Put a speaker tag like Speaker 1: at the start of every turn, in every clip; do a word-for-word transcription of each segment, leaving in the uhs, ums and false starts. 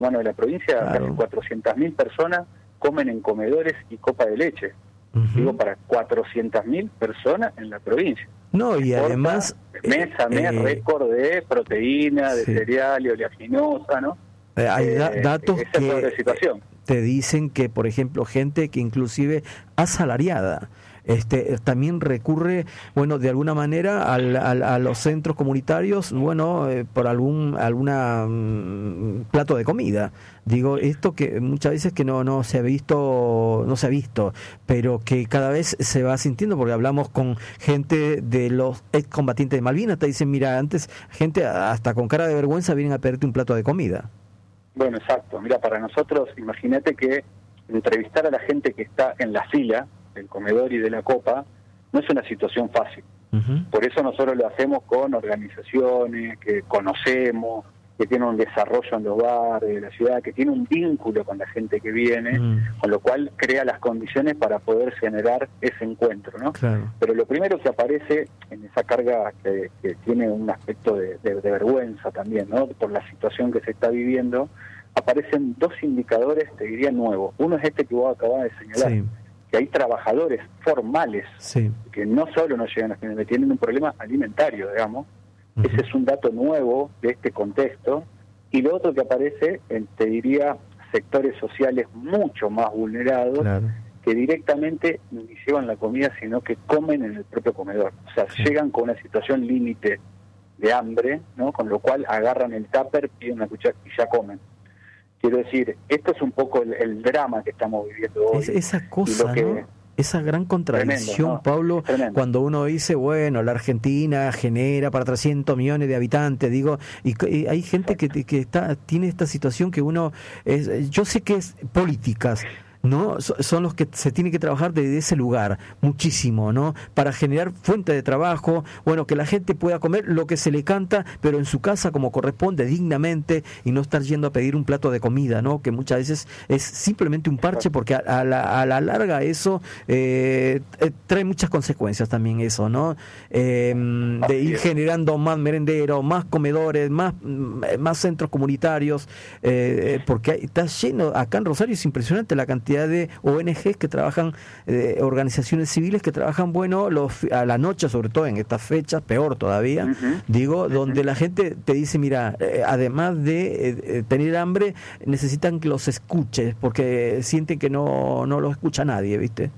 Speaker 1: Bueno, en la provincia
Speaker 2: Claro.
Speaker 1: casi cuatrocientas mil personas comen en comedores y copa de leche.
Speaker 2: Uh-huh.
Speaker 1: Digo, para cuatrocientas mil personas en la provincia.
Speaker 2: No, y
Speaker 1: Exporta
Speaker 2: además...
Speaker 1: mes a mes
Speaker 2: eh,
Speaker 1: récord de proteína, de
Speaker 2: sí.
Speaker 1: cereal y oleaginosa, ¿no?
Speaker 2: Eh, hay da-
Speaker 1: Eh,
Speaker 2: datos
Speaker 1: esa es toda la
Speaker 2: que
Speaker 1: situación.
Speaker 2: te dicen que, por ejemplo, gente que inclusive asalariada este también recurre, bueno, de alguna manera al, al, a los centros comunitarios, bueno, eh, por algún alguna um, plato de comida. Digo, esto que muchas veces que no no se ha visto, no se ha visto, pero que cada vez se va sintiendo, porque hablamos con gente de los excombatientes de Malvinas, te dicen, mira, antes gente hasta con cara de vergüenza vienen a pedirte un plato de comida.
Speaker 1: Bueno, exacto. Mira, para nosotros, imagínate que entrevistar a la gente que está en la fila del comedor y de la copa no es una situación fácil.
Speaker 2: Uh-huh.
Speaker 1: Por eso nosotros lo hacemos con organizaciones que conocemos, que tienen un desarrollo en los barrios de la ciudad, que tiene un vínculo con la gente que viene,
Speaker 2: uh-huh.
Speaker 1: con lo cual crea las condiciones para poder generar ese encuentro, ¿no?
Speaker 2: Claro.
Speaker 1: Pero lo primero que aparece en esa carga que, que tiene un aspecto de, de, de vergüenza también, ¿no? Por la situación que se está viviendo, aparecen dos indicadores, te diría, nuevos. Uno es este que vos acabas de señalar,
Speaker 2: Sí.
Speaker 1: que hay trabajadores formales
Speaker 2: Sí.
Speaker 1: que no solo no llegan a fin de mes, tienen un problema alimentario, digamos. Uh-huh. Ese es un dato nuevo de este contexto. Y lo otro que aparece, en, te diría, sectores sociales mucho más vulnerados,
Speaker 2: Claro.
Speaker 1: que directamente ni llevan la comida, sino que comen en el propio comedor. O sea,
Speaker 2: Sí.
Speaker 1: llegan con una situación límite de hambre, ¿no? Con lo cual agarran el tupper, piden una cuchara y ya comen. Quiero decir, esto es un poco el, el drama que estamos viviendo hoy.
Speaker 2: Es, esa
Speaker 1: y
Speaker 2: cosa,
Speaker 1: lo que,
Speaker 2: ¿no? Esa gran contradicción,
Speaker 1: tremendo, ¿no?
Speaker 2: Pablo,
Speaker 1: Tremendo.
Speaker 2: cuando uno dice, bueno, la Argentina genera para trescientos millones de habitantes, digo, y, y hay gente que, que está tiene esta situación que uno, es, yo sé que es políticas, ¿no? Son los que se tiene que trabajar desde ese lugar, muchísimo, ¿no? Para generar fuente de trabajo, bueno, que la gente pueda comer lo que se le canta, pero en su casa como corresponde, dignamente, y no estar yendo a pedir un plato de comida, ¿no? Que muchas veces es simplemente un parche, porque a, a, la, a la larga eso eh, trae muchas consecuencias también eso, ¿no? Eh, de ir generando más merenderos, más comedores, más, más centros comunitarios, eh, porque está lleno, acá en Rosario es impresionante la cantidad de O N Ges que trabajan, eh, organizaciones civiles que trabajan, bueno, los, a la noche, sobre todo en estas fechas, peor todavía, uh-huh. digo, uh-huh. donde la gente te dice, mira, eh, además de eh, tener hambre, necesitan que los escuches, porque sienten que no, no los escucha nadie, ¿viste?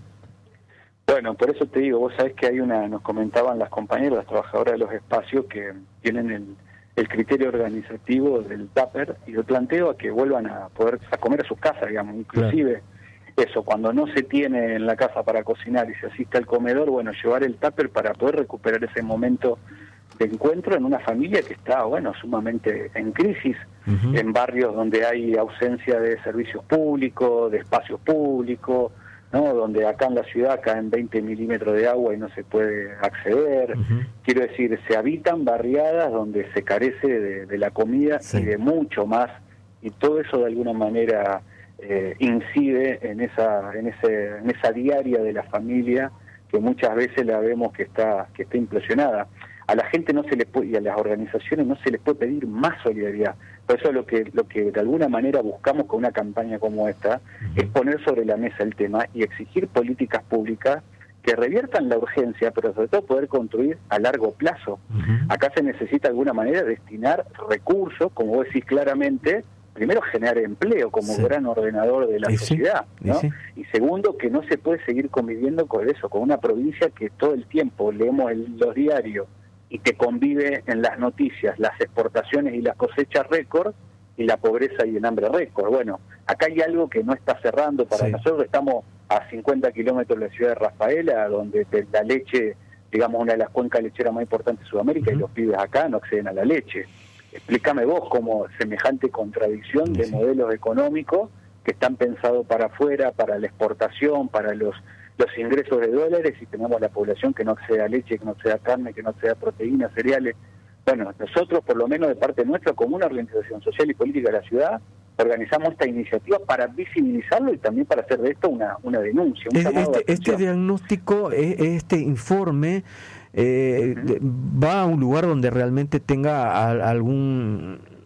Speaker 1: Bueno, por eso te digo, vos sabés que hay una, nos comentaban las compañeras, las trabajadoras de los espacios, que tienen el, el criterio organizativo del tupper, y yo planteo a que vuelvan a poder a comer a sus casas, digamos, inclusive... Claro. Eso, cuando no se tiene en la casa para cocinar y se asiste al comedor, bueno, llevar el tupper para poder recuperar ese momento de encuentro en una familia que está, bueno, sumamente en crisis, uh-huh. en barrios donde hay ausencia de servicios públicos, de espacios públicos, ¿no? Donde acá en la ciudad caen veinte milímetros de agua y no se puede acceder. Uh-huh. Quiero decir, se habitan barriadas donde se carece de, de la comida sí. y de mucho más, y todo eso de alguna manera... Eh, incide en esa en ese en esa diaria de la familia, que muchas veces la vemos que está que está implosionada. A la gente no se le puede, y a las organizaciones no se les puede pedir más solidaridad. Por eso lo que lo que de alguna manera buscamos con una campaña como esta uh-huh. es poner sobre la mesa el tema y exigir políticas públicas que reviertan la urgencia, pero sobre todo poder construir a largo plazo. Uh-huh. Acá se necesita de alguna manera destinar recursos, como vos decís claramente, primero generar empleo como sí. gran ordenador de la y sociedad, sí. ¿no? Sí. Y segundo, que no se puede seguir conviviendo con eso, con una provincia que todo el tiempo leemos en los diarios y que convive en las noticias las exportaciones y las cosechas récord y la pobreza y el hambre récord. Bueno, acá hay algo que no está cerrando para sí. nosotros. Estamos a cincuenta kilómetros de la ciudad de Rafaela, donde la leche, digamos, una de las cuencas lecheras más importantes de Sudamérica, uh-huh. y los pibes acá no acceden a la leche. Explícame vos cómo semejante contradicción de sí. modelos económicos que están pensados para afuera, para la exportación, para los los ingresos de dólares, y tenemos la población que no accede a leche, que no accede a carne, que no accede a proteínas, cereales. Bueno, nosotros, por lo menos de parte nuestra, como una organización social y política de la ciudad, organizamos esta iniciativa para visibilizarlo y también para hacer de esto una, una denuncia. Un
Speaker 2: este, este diagnóstico, este informe, eh, uh-huh. va a un lugar donde realmente tenga a, algún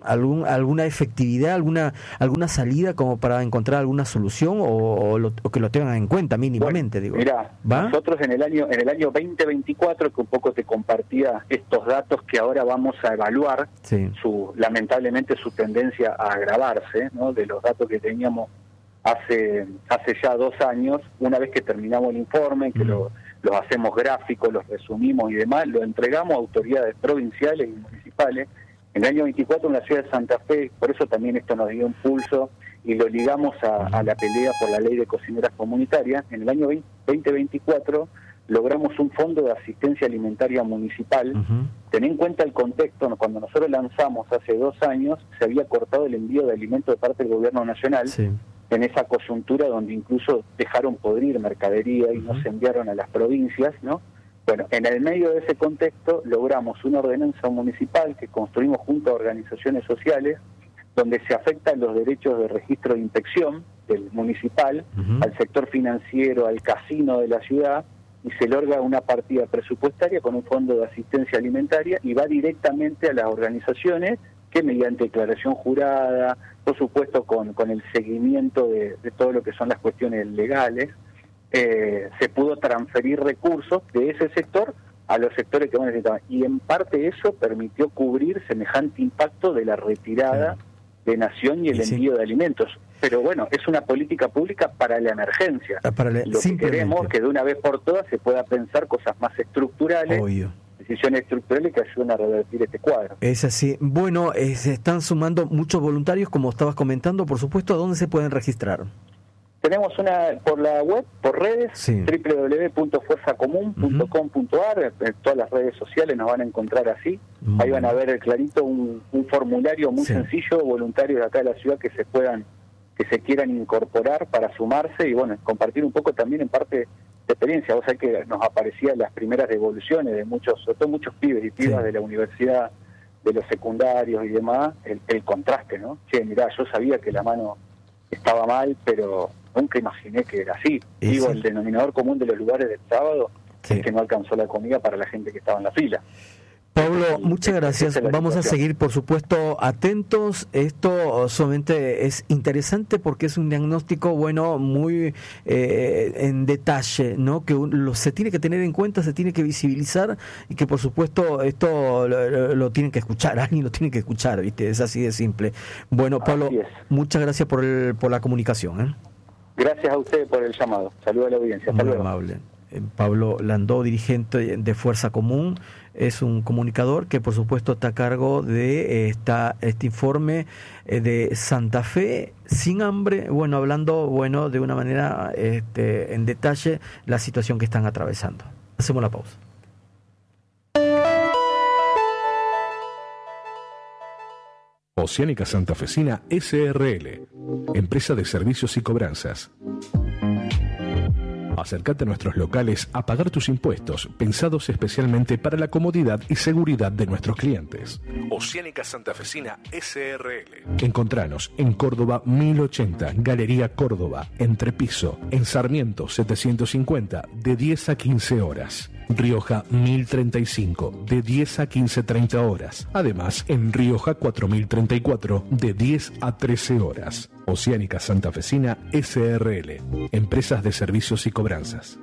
Speaker 2: algún alguna efectividad, alguna alguna salida como para encontrar alguna solución o, o, lo, o que lo tengan en cuenta mínimamente?
Speaker 1: Bueno,
Speaker 2: digo.
Speaker 1: Mirá,
Speaker 2: ¿Va?
Speaker 1: nosotros en el año en el año veinte veinticuatro, que un poco te compartía estos datos que ahora vamos a evaluar,
Speaker 2: sí.
Speaker 1: su lamentablemente su tendencia a agravarse, ¿no? De los datos que teníamos hace hace ya dos años, una vez que terminamos el informe, que mm. lo, los hacemos gráficos, los resumimos y demás, lo entregamos a autoridades provinciales y municipales. En el año veinticuatro en la ciudad de Santa Fe, por eso también esto nos dio impulso y lo ligamos a, a la pelea por la ley de cocineras comunitarias. En el año veinte veinticuatro logramos un fondo de asistencia alimentaria municipal. Uh-huh. Ten en cuenta el contexto, cuando nosotros lanzamos hace dos años, se había cortado el envío de alimentos de parte del gobierno nacional, sí. en esa coyuntura donde incluso dejaron podrir mercadería y uh-huh. no se enviaron a las provincias, ¿no? Bueno, en el medio de ese contexto logramos una ordenanza municipal que construimos junto a organizaciones sociales, donde se afectan los derechos de registro de inspección del municipal, uh-huh. al sector financiero, al casino de la ciudad, y se logra una partida presupuestaria con un fondo de asistencia alimentaria y va directamente a las organizaciones que mediante declaración jurada, por supuesto con, con el seguimiento de, de todo lo que son las cuestiones legales, eh, se pudo transferir recursos de ese sector a los sectores que más necesitaban. Y en parte eso permitió cubrir semejante impacto de la retirada sí. de Nación y el sí. envío de alimentos. Pero bueno, es una política pública para la emergencia. Para la, Lo que queremos es que de una vez por todas se pueda pensar cosas más estructurales, Obvio. decisiones estructurales que ayuden a revertir este cuadro.
Speaker 2: Es así. Bueno, eh, se están sumando muchos voluntarios, como estabas comentando, por supuesto. ¿A dónde se pueden registrar?
Speaker 1: Tenemos una por la web, por redes,
Speaker 2: sí.
Speaker 1: doble u doble u doble u punto fuerza común punto com punto a r, en todas las redes sociales nos van a encontrar así. Muy Ahí van a ver clarito un, un formulario muy sí. sencillo, voluntarios de acá de la ciudad que se puedan que se quieran incorporar para sumarse y bueno, compartir un poco también en parte de experiencia. Vos sabés que nos aparecían las primeras devoluciones de muchos, sobre todo muchos pibes y pibas sí. de la universidad, de los secundarios y demás, el, el contraste, ¿no? Che, mirá, yo sabía que la mano estaba mal, pero nunca imaginé que era así. ¿Y Digo, sí? el denominador común de los lugares del sábado sí. es que no alcanzó la comida para la gente que estaba en la fila.
Speaker 2: Pablo, muchas gracias. Vamos a seguir, por supuesto, atentos. Esto solamente es interesante porque es un diagnóstico, bueno, muy eh, en detalle, ¿no? Que lo, se tiene que tener en cuenta, se tiene que visibilizar y que, por supuesto, esto lo, lo, lo tienen que escuchar, alguien lo tiene que escuchar, ¿viste? Es así de simple. Bueno, Pablo, muchas gracias por, el, por la comunicación, ¿eh?
Speaker 1: Gracias a usted por el llamado. Saludos a la audiencia. Hasta
Speaker 2: muy
Speaker 1: luego.
Speaker 2: amable. Pablo Landó, dirigente de Fuerza Común, es un comunicador que por supuesto está a cargo de esta, este informe de Santa Fe sin hambre, bueno, hablando bueno de una manera este, en detalle la situación que están atravesando. Hacemos la pausa.
Speaker 3: Oceánica Santafesina S R L, empresa de servicios y cobranzas. Acércate a nuestros locales a pagar tus impuestos, pensados especialmente para la comodidad y seguridad de nuestros clientes. Oceánica Santafesina S R L. Encontranos en Córdoba mil ochenta, Galería Córdoba, Entrepiso, en Sarmiento setecientos cincuenta, de diez a quince horas. Rioja mil treinta y cinco, de diez a quince treinta horas. Además, en Rioja cuatro mil treinta y cuatro, de diez a trece horas. Oceánica Santafesina S R L, empresas de servicios y cobranzas.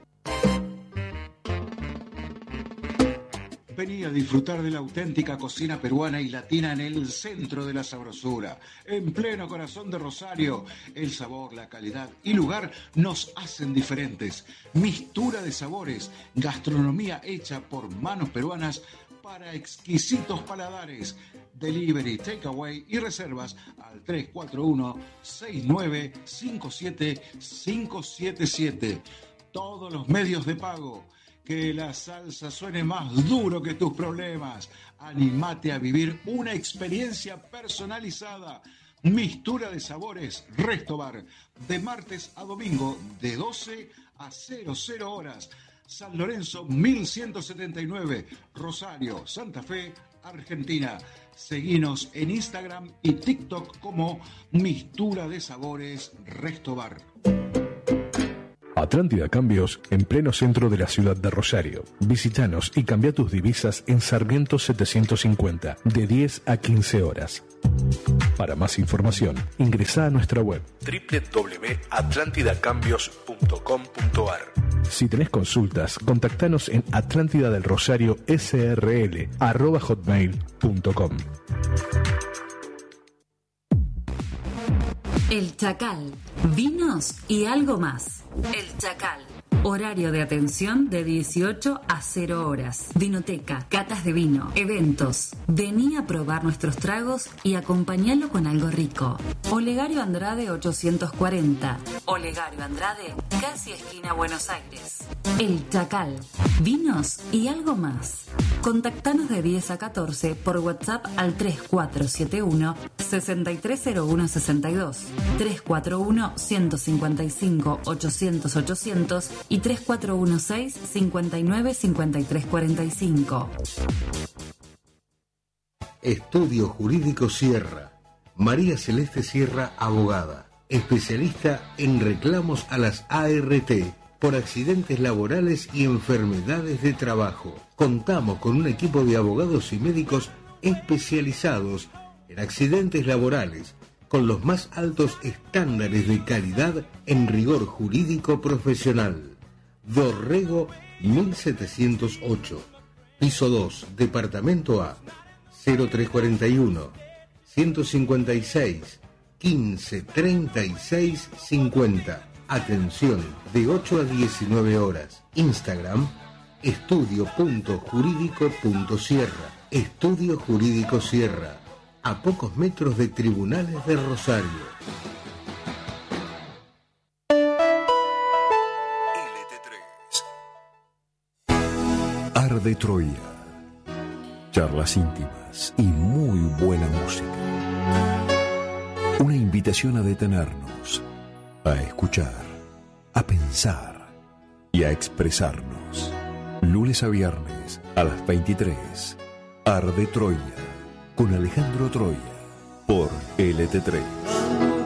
Speaker 4: Vení a disfrutar de la auténtica cocina peruana y latina en el centro de la sabrosura, en pleno corazón de Rosario. El sabor, la calidad y lugar nos hacen diferentes. Mistura de sabores, gastronomía hecha por manos peruanas para exquisitos paladares. Delivery, takeaway y reservas al tres cuatro uno, seis nueve cinco siete, cinco siete siete. Todos los medios de pago. Que la salsa suene más duro que tus problemas. Anímate a vivir una experiencia personalizada. Mistura de sabores Restobar. De martes a domingo, de doce a cero cero horas. San Lorenzo mil ciento setenta y nueve. Rosario, Santa Fe, Argentina. Seguinos en Instagram y TikTok como Mistura de Sabores Restobar.
Speaker 3: Atlántida Cambios, en pleno centro de la ciudad de Rosario. Visítanos y cambia tus divisas en Sarmiento setecientos cincuenta, de diez a quince horas. Para más información, ingresa a nuestra web doble u doble u doble u punto atlántida cambios punto com punto a r. Si tenés consultas, contactanos en atlántida del rosario s r l arroba hotmail punto com.
Speaker 5: El Chacal, vinos y algo más. El Chacal. Horario de atención de dieciocho a cero horas. Vinoteca, catas de vino, eventos. Vení a probar nuestros tragos y acompañalo con algo rico. Olegario Andrade ochocientos cuarenta. Olegario Andrade, casi esquina Buenos Aires. El Chacal, vinos y algo más. Contactanos de diez a catorce por WhatsApp al tres cuatro siete uno, seis tres cero uno seis dos, tres cuatro uno, uno cinco cinco, ochocientos, ochocientos y tres cuatro uno seis, cinco nueve, cinco tres cuatro cinco.
Speaker 6: Estudio Jurídico Sierra. María Celeste Sierra, abogada, especialista en reclamos a las A R T por accidentes laborales y enfermedades de trabajo. Contamos con un equipo de abogados y médicos especializados en accidentes laborales, con los más altos estándares de calidad en rigor jurídico profesional. Dorrego mil setecientos ocho, piso dos, departamento A, cero tres cuarenta y uno, ciento cincuenta y seis, quince, treinta y seis, cincuenta. Atención de ocho a diecinueve horas. Instagram, estudio punto jurídico punto sierra. Estudio Jurídico Sierra, a pocos metros de Tribunales de Rosario.
Speaker 7: L T tres. Arde Troya. Charlas íntimas y muy buena música. Una invitación a detenernos, a escuchar, a pensar y a expresarnos. Lunes a viernes a las veintitrés. Arde Troya con Alejandro Troya por L T tres.